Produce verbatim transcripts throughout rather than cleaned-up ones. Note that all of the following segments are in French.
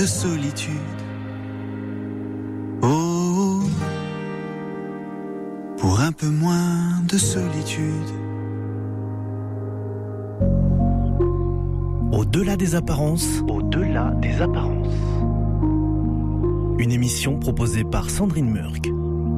de solitude. Oh, pour un peu moins de solitude. Au-delà des apparences, au-delà des apparences. Une émission proposée par Sandrine Murk.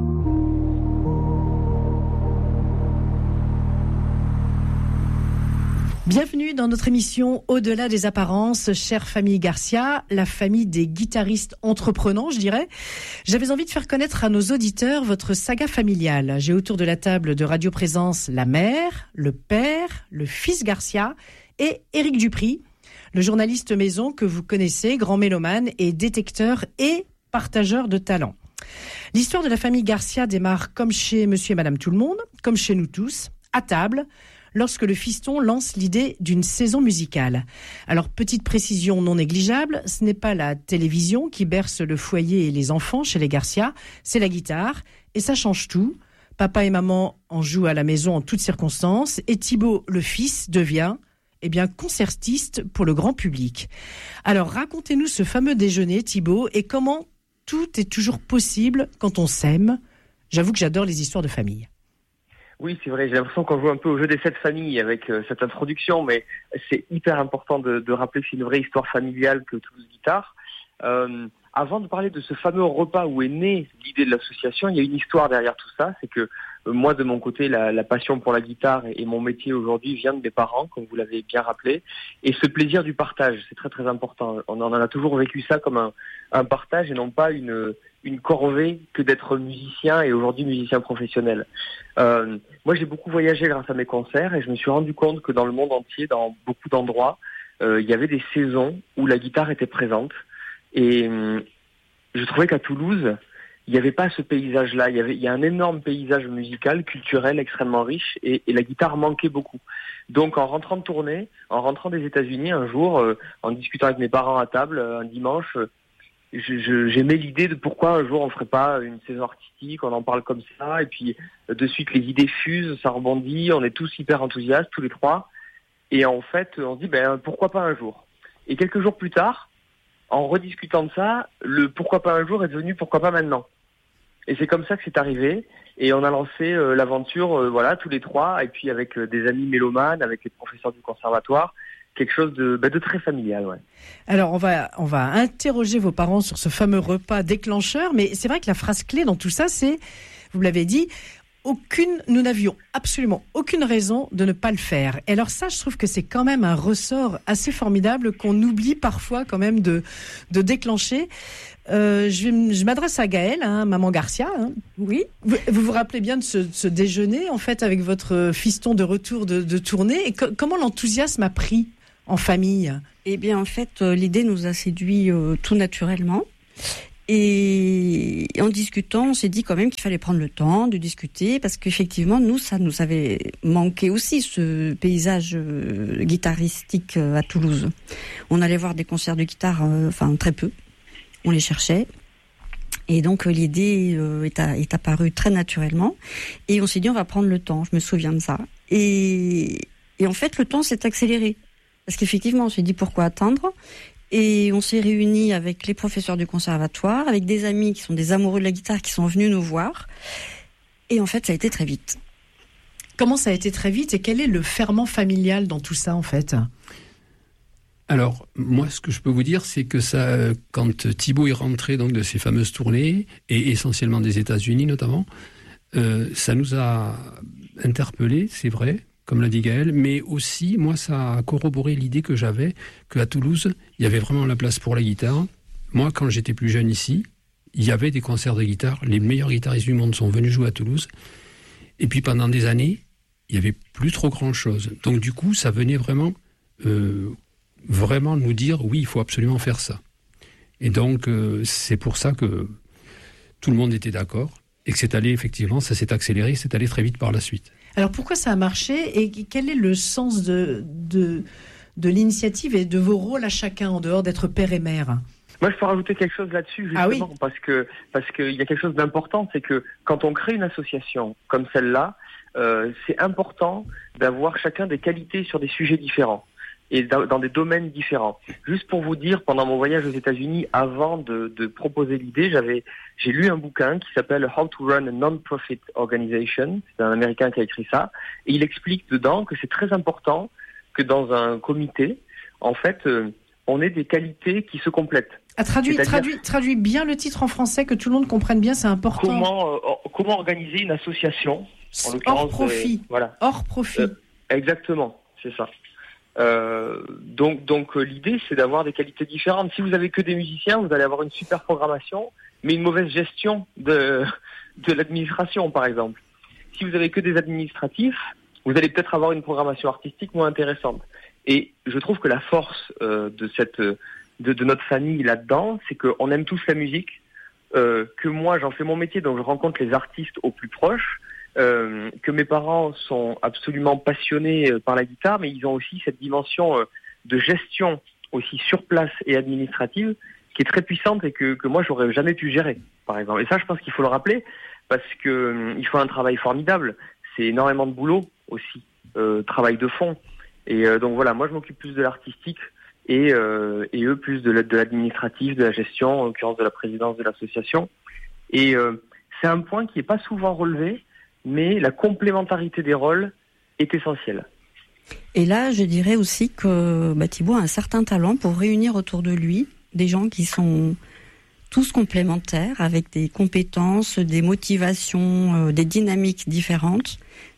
Bienvenue dans notre émission Au-delà des apparences, chère famille Garcia, la famille des guitaristes entreprenants, je dirais. J'avais envie de faire connaître à nos auditeurs votre saga familiale. J'ai autour de la table de Radio Présence la mère, le père, le fils Garcia et Éric Dupri, le journaliste maison que vous connaissez, grand mélomane et détecteur et partageur de talents. L'histoire de la famille Garcia démarre comme chez Monsieur et Madame Tout-le-Monde, comme chez nous tous, à table, lorsque le fiston lance l'idée d'une saison musicale. Alors, petite précision non négligeable, ce n'est pas la télévision qui berce le foyer et les enfants chez les Garcia, c'est la guitare, et ça change tout. Papa et maman en jouent à la maison en toutes circonstances, et Thibaut, le fils, devient, eh bien, concertiste pour le grand public. Alors, racontez-nous ce fameux déjeuner, Thibaut, et comment tout est toujours possible quand on s'aime. J'avoue que j'adore les histoires de famille. Oui, c'est vrai, j'ai l'impression qu'on joue un peu au jeu des sept familles avec euh, cette introduction, mais c'est hyper important de, de rappeler que c'est une vraie histoire familiale que Toulouse Guitare. Euh, avant de parler de ce fameux repas où est née l'idée de l'association, il y a une histoire derrière tout ça, c'est que euh, moi, de mon côté, la, la passion pour la guitare et, et mon métier aujourd'hui vient de mes parents, comme vous l'avez bien rappelé, et ce plaisir du partage, c'est très très important. On en a toujours vécu ça comme un, un partage et non pas une... une corvée que d'être musicien et aujourd'hui musicien professionnel. Euh, moi, j'ai beaucoup voyagé grâce à mes concerts et je me suis rendu compte que dans le monde entier, dans beaucoup d'endroits, euh, il y avait des saisons où la guitare était présente. Et euh, je trouvais qu'à Toulouse, il n'y avait pas ce paysage-là. Il y avait, il y a un énorme paysage musical, culturel, extrêmement riche et, et la guitare manquait beaucoup. Donc, en rentrant de tournée, en rentrant des États-Unis un jour, euh, en discutant avec mes parents à table un dimanche, Je, je, j'aimais l'idée de pourquoi un jour on ferait pas une saison artistique, on en parle comme ça, et puis de suite les idées fusent, ça rebondit, on est tous hyper enthousiastes, tous les trois, et en fait on se dit ben pourquoi pas un jour. Et quelques jours plus tard, en rediscutant de ça, le pourquoi pas un jour est devenu pourquoi pas maintenant. Et c'est comme ça que c'est arrivé, et on a lancé euh, l'aventure, euh, voilà, tous les trois, et puis avec euh, des amis mélomanes, avec les professeurs du conservatoire, quelque chose de, bah, de très familial, ouais. Alors, on va, on va interroger vos parents sur ce fameux repas déclencheur, mais c'est vrai que la phrase clé dans tout ça, c'est, vous l'avez dit, aucune, nous n'avions absolument aucune raison de ne pas le faire. Et alors ça, je trouve que c'est quand même un ressort assez formidable qu'on oublie parfois quand même de, de déclencher. Euh, je, vais, je m'adresse à Gaëlle, hein, maman Garcia. Hein. Oui. Vous, vous vous rappelez bien de ce, de ce déjeuner, en fait, avec votre fiston de retour de, de tournée. Et co- comment l'enthousiasme a pris en famille? Eh bien, en fait, euh, l'idée nous a séduit euh, tout naturellement. Et en discutant, on s'est dit quand même qu'il fallait prendre le temps de discuter, parce qu'effectivement, nous, ça nous avait manqué aussi, ce paysage euh, guitaristique euh, à Toulouse. On allait voir des concerts de guitare, euh, enfin très peu. On les cherchait. Et donc, euh, l'idée euh, est, à, est apparue très naturellement. Et on s'est dit, on va prendre le temps. Je me souviens de ça. Et, et en fait, le temps s'est accéléré. Parce qu'effectivement, on s'est dit pourquoi attendre. Et on s'est réunis avec les professeurs du conservatoire, avec des amis qui sont des amoureux de la guitare qui sont venus nous voir. Et en fait, ça a été très vite. Comment ça a été très vite et quel est le ferment familial dans tout ça, en fait ? Alors, moi, ce que je peux vous dire, c'est que ça, quand Thibaut est rentré donc, de ces fameuses tournées, et essentiellement des États-Unis notamment, euh, ça nous a interpellés, c'est vrai, comme l'a dit Gaëlle, mais aussi, moi, ça a corroboré l'idée que j'avais qu'à Toulouse, il y avait vraiment la place pour la guitare. Moi, quand j'étais plus jeune ici, il y avait des concerts de guitare. Les meilleurs guitaristes du monde sont venus jouer à Toulouse. Et puis, pendant des années, il n'y avait plus trop grand-chose. Donc, du coup, ça venait vraiment, euh, vraiment nous dire, oui, il faut absolument faire ça. Et donc, euh, c'est pour ça que tout le monde était d'accord. Et que c'est allé, effectivement, ça s'est accéléré, c'est allé très vite par la suite. Alors pourquoi ça a marché et quel est le sens de, de, de l'initiative et de vos rôles à chacun en dehors d'être père et mère ? Moi, je peux rajouter quelque chose là-dessus, justement, ah oui. parce que parce qu'il y a quelque chose d'important, c'est que quand on crée une association comme celle-là, euh, c'est important d'avoir chacun des qualités sur des sujets différents. et dans, dans des domaines différents. Juste pour vous dire, pendant mon voyage aux États-Unis, avant de, de proposer l'idée, j'avais, j'ai lu un bouquin qui s'appelle How to Run a Non-Profit Organization. C'est un Américain qui a écrit ça, et il explique dedans que c'est très important que dans un comité, en fait, euh, on ait des qualités qui se complètent. Ah, traduis, traduis, traduis bien le titre en français, que tout le monde comprenne bien, c'est important. Comment, euh, comment organiser une association, en l'occurrence, hors profit. Euh, voilà. Hors profit. Euh, exactement, c'est ça. Euh, donc, donc euh, l'idée, c'est d'avoir des qualités différentes. Si vous avez que des musiciens, vous allez avoir une super programmation, mais une mauvaise gestion de, de l'administration, par exemple. Si vous avez que des administratifs, vous allez peut-être avoir une programmation artistique moins intéressante. Et je trouve que la force euh, de cette de, de notre famille là-dedans, c'est qu'on aime tous la musique, euh, que moi j'en fais mon métier, donc je rencontre les artistes au plus proche, euh, que mes parents sont absolument passionnés par la guitare, mais ils ont aussi cette dimension euh, de gestion aussi sur place et administrative qui est très puissante et que, que moi j'aurais jamais pu gérer, par exemple. Et ça, je pense qu'il faut le rappeler parce que euh, il faut un travail formidable. C'est énormément de boulot aussi, euh, travail de fond. Et euh, donc voilà, moi je m'occupe plus de l'artistique et, euh, et eux plus de l'administratif, de la gestion, en l'occurrence de la présidence de l'association. Et euh, c'est un point qui n'est pas souvent relevé, mais la complémentarité des rôles est essentielle. Et là, je dirais aussi que bah, Thibaut a un certain talent pour réunir autour de lui des gens qui sont tous complémentaires, avec des compétences, des motivations, euh, des dynamiques différentes,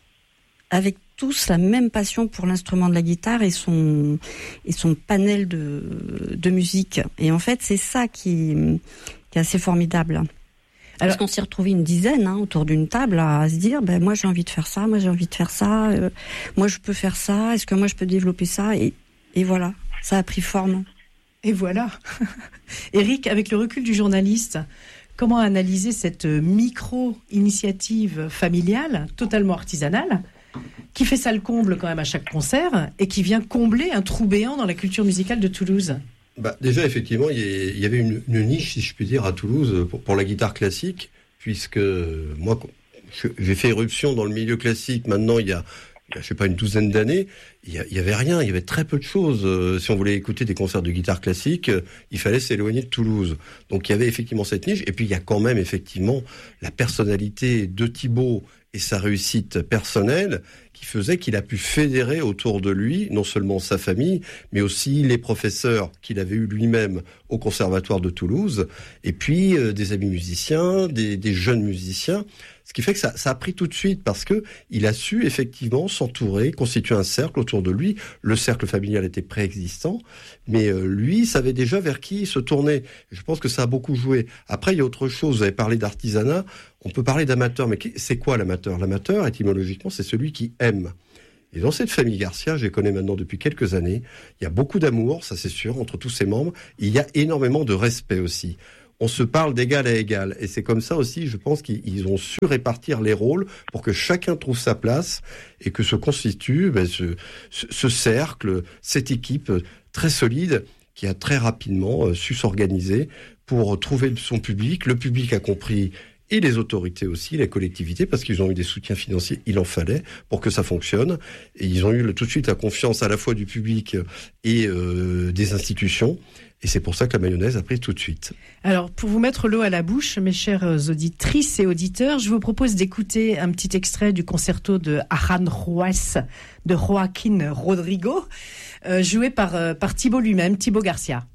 avec tous la même passion pour l'instrument de la guitare et son et son panel de de musique. Et en fait, c'est ça qui, qui est assez formidable. Alors, parce qu'on s'est retrouvés une dizaine hein, autour d'une table à se dire, ben moi j'ai envie de faire ça, moi j'ai envie de faire ça, euh, moi je peux faire ça, est-ce que moi je peux développer ça, et et voilà, ça a pris forme. Et voilà. Éric, avec le recul du journaliste, comment analyser cette micro-initiative familiale, totalement artisanale, qui fait ça le comble quand même à chaque concert et qui vient combler un trou béant dans la culture musicale de Toulouse? Bah, déjà, effectivement, il y avait une, une niche, si je puis dire, à Toulouse pour, pour la guitare classique, puisque moi, j'ai fait éruption dans le milieu classique maintenant il y a, il y a je sais pas, une douzaine d'années. Il y, a, il y avait rien, il y avait très peu de choses. Euh, si on voulait écouter des concerts de guitare classique, euh, il fallait s'éloigner de Toulouse. Donc il y avait effectivement cette niche. Et puis il y a quand même effectivement la personnalité de Thibaut et sa réussite personnelle qui faisait qu'il a pu fédérer autour de lui non seulement sa famille, mais aussi les professeurs qu'il avait eu lui-même au Conservatoire de Toulouse, et puis euh, des amis musiciens, des, des jeunes musiciens. Ce qui fait que ça, ça a pris tout de suite parce que il a su effectivement s'entourer, constituer un cercle autour de lui. Le cercle familial était préexistant, mais euh, lui savait déjà vers qui se tourner. Je pense que ça a beaucoup joué. Après, il y a autre chose. Vous avez parlé d'artisanat. On peut parler d'amateur, mais c'est quoi l'amateur? L'amateur, étymologiquement, c'est celui qui aime. Et dans cette famille Garcia, je les connais maintenant depuis quelques années, il y a beaucoup d'amour, ça c'est sûr, entre tous ses membres. Il y a énormément de respect aussi. On se parle d'égal à égal. Et c'est comme ça aussi, je pense qu'ils ont su répartir les rôles pour que chacun trouve sa place et que se constitue ben, ce, ce, ce cercle, cette équipe très solide qui a très rapidement euh, su s'organiser pour trouver son public. Le public a compris, et les autorités aussi, les collectivités, parce qu'ils ont eu des soutiens financiers, il en fallait pour que ça fonctionne. Et ils ont eu le, tout de suite la confiance à la fois du public et euh, des institutions. Et c'est pour ça que la mayonnaise a pris tout de suite. Alors, pour vous mettre l'eau à la bouche, mes chères auditrices et auditeurs, je vous propose d'écouter un petit extrait du concerto de Aranjuez de Joaquín Rodrigo, euh, joué par, euh, par Thibaut lui-même, Thibaut Garcia.